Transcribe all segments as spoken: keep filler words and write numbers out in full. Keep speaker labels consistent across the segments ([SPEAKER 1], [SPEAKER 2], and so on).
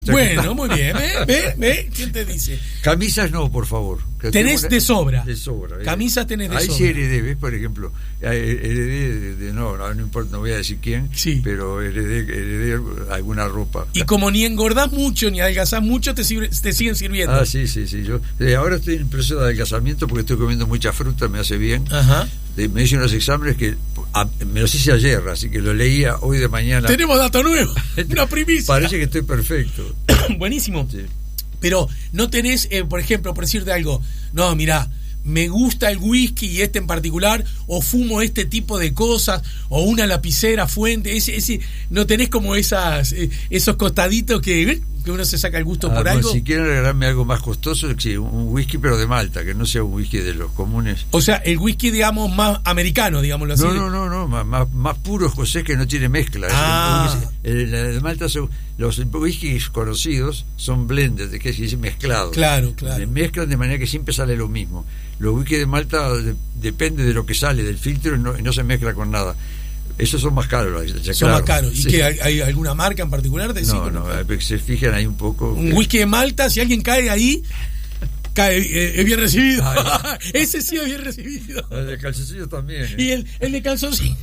[SPEAKER 1] Bueno, muy bien, ¿ve? ¿Ve? ¿Ve? ¿Quién te dice?
[SPEAKER 2] Camisas no, por favor.
[SPEAKER 1] Tenés de sobra.
[SPEAKER 2] De sobra. ¿eh?
[SPEAKER 1] Camisas tenés de
[SPEAKER 2] Ahí
[SPEAKER 1] sobra.
[SPEAKER 2] sí heredé, ¿ves? Por ejemplo, heredé de, de no, no, no importa, no voy a decir quién,
[SPEAKER 1] sí.
[SPEAKER 2] pero heredé, heredé alguna ropa.
[SPEAKER 1] Y como ni engordás mucho ni adelgazás mucho, te, te siguen sirviendo.
[SPEAKER 2] Ah, sí, sí, sí. Yo eh, ahora estoy en proceso de adelgazamiento porque estoy comiendo mucha fruta, me hace bien.
[SPEAKER 1] Ajá.
[SPEAKER 2] De, me hice unos exámenes que a, me los hice ayer, así que lo leía hoy de mañana.
[SPEAKER 1] Tenemos dato nuevo, una primicia.
[SPEAKER 2] Parece que estoy perfecto.
[SPEAKER 1] Buenísimo.
[SPEAKER 2] Sí.
[SPEAKER 1] Pero no tenés, eh, por ejemplo, por decirte algo, no, mirá, me gusta el whisky y este en particular, o fumo este tipo de cosas, o una lapicera fuente, ese, ese, no tenés como esas, eh, esos costaditos que, que uno se saca el gusto
[SPEAKER 2] ah,
[SPEAKER 1] por
[SPEAKER 2] bueno,
[SPEAKER 1] algo.
[SPEAKER 2] Si quieren regalarme algo más costoso, sí, un whisky pero de Malta, que no sea un whisky de los comunes.
[SPEAKER 1] O sea, el whisky, digamos, más americano, digámoslo así.
[SPEAKER 2] No, no, no, no más, más, más puro escocés que no tiene mezcla.
[SPEAKER 1] Ah.
[SPEAKER 2] El, el de Malta, son, los whiskies conocidos son blended, que es decir, mezclados.
[SPEAKER 1] Claro, claro.
[SPEAKER 2] Se mezclan de manera que siempre sale lo mismo. Los whisky de Malta de, depende de lo que sale del filtro y no, y no se mezcla con nada. Esos son más caros. Ya,
[SPEAKER 1] son
[SPEAKER 2] claro.
[SPEAKER 1] más caros. ¿Y
[SPEAKER 2] sí.
[SPEAKER 1] qué, hay, hay alguna marca en particular? De
[SPEAKER 2] no, no, no, que se fijan ahí un poco.
[SPEAKER 1] Un
[SPEAKER 2] que...
[SPEAKER 1] whisky de Malta, si alguien cae ahí, cae, eh, es bien recibido. Ay, ese sí es bien recibido.
[SPEAKER 2] El de calzoncillo también. ¿eh?
[SPEAKER 1] Y el, el de calzoncillo.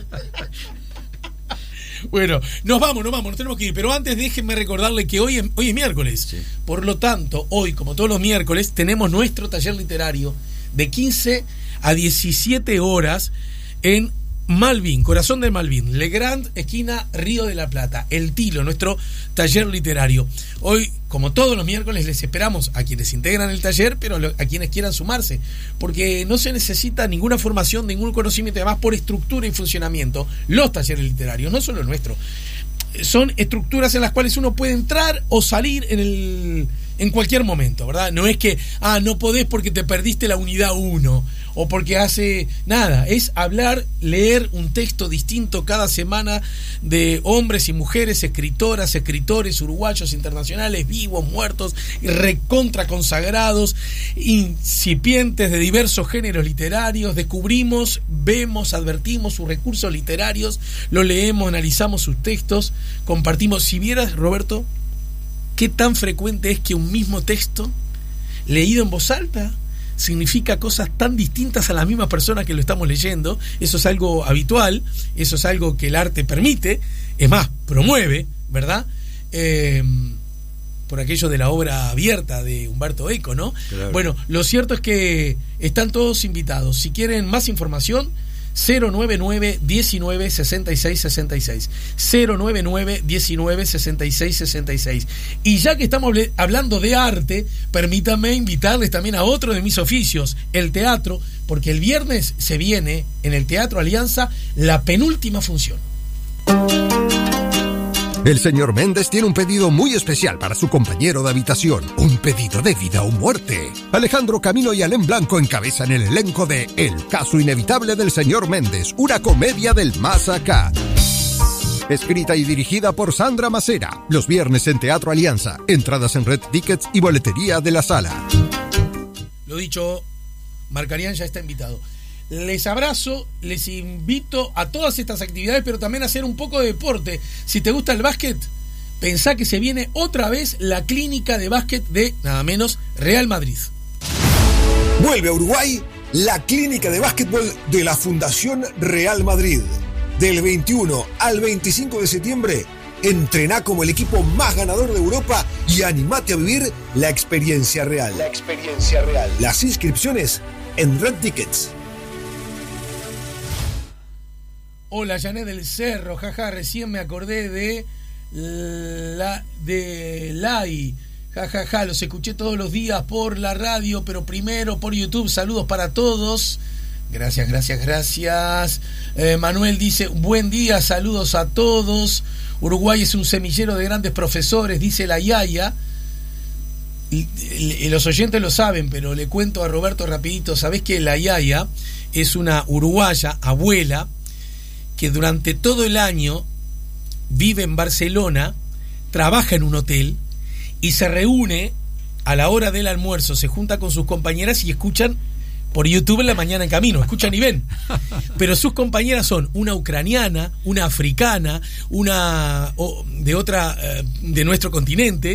[SPEAKER 1] Bueno, nos vamos, nos vamos, nos tenemos que ir. Pero antes déjenme recordarle que hoy es, hoy es miércoles.
[SPEAKER 2] Sí.
[SPEAKER 1] Por lo tanto, hoy, como todos los miércoles, tenemos nuestro taller literario de quince a diecisiete horas en Malvin, corazón de Malvin, Legrand, esquina Río de la Plata, El Tilo, nuestro taller literario. Hoy, como todos los miércoles, les esperamos a quienes integran el taller, pero a quienes quieran sumarse, porque no se necesita ninguna formación, ningún conocimiento, además por estructura y funcionamiento. Los talleres literarios, no solo el nuestro, son estructuras en las cuales uno puede entrar o salir en el en cualquier momento, ¿verdad? No es que, ah, no podés porque te perdiste la unidad uno, o porque hace nada, es hablar, leer un texto distinto cada semana de hombres y mujeres, escritoras, escritores, uruguayos, internacionales, vivos, muertos, recontra consagrados, incipientes de diversos géneros literarios. Descubrimos, vemos, advertimos sus recursos literarios, los leemos, analizamos sus textos, compartimos. Si vieras, Roberto, ¿qué tan frecuente es que un mismo texto, leído en voz alta, significa cosas tan distintas a la misma persona que lo estamos leyendo? Eso es algo habitual, eso es algo que el arte permite, es más, promueve, ¿verdad? Eh, por aquello de la obra abierta de Humberto Eco, ¿no?
[SPEAKER 2] Claro.
[SPEAKER 1] Bueno, lo cierto es que están todos invitados. Si quieren más información, cero noventa y nueve, diecinueve, sesenta y seis, sesenta y seis. cero noventa y nueve, diecinueve, sesenta y seis, sesenta y seis. Y ya que estamos hablando de arte, permítanme invitarles también a otro de mis oficios, el teatro, porque el viernes se viene en el Teatro Alianza la penúltima función.
[SPEAKER 3] El señor Méndez tiene un pedido muy especial para su compañero de habitación. Un pedido de vida o muerte. Alejandro Camino y Alén Blanco encabezan el elenco de El caso inevitable del señor Méndez, una comedia del más acá. Escrita y dirigida por Sandra Macera. Los viernes en Teatro Alianza. Entradas en Red Tickets y boletería de la sala.
[SPEAKER 1] Lo dicho, Marcarián ya está invitado. Les abrazo, les invito a todas estas actividades, pero también a hacer un poco de deporte. Si te gusta el básquet, pensá que se viene otra vez la clínica de básquet de, nada menos, Real Madrid.
[SPEAKER 4] Vuelve a Uruguay la clínica de básquetbol de la Fundación Real Madrid. Del veintiuno al veinticinco de septiembre, entrená como el equipo más ganador de Europa y animate a vivir la experiencia real. La experiencia real. Las inscripciones en Red Tickets.
[SPEAKER 1] Hola, Janet del Cerro, jaja, recién me acordé de la de Lai, jajaja, ja, ja, los escuché todos los días por la radio, pero primero por YouTube. Saludos para todos. Gracias, gracias, gracias. Eh, Manuel dice, buen día, saludos a todos. Uruguay es un semillero de grandes profesores, dice la Yaya. Y, y, y los oyentes lo saben, pero le cuento a Roberto rapidito. ¿Sabés que la Yaya es una uruguaya, abuela, que durante todo el año vive en Barcelona, trabaja en un hotel y se reúne a la hora del almuerzo, se junta con sus compañeras y escuchan por YouTube en la mañana en camino, escuchan y ven. Pero sus compañeras son una ucraniana, una africana, una de otra de nuestro continente,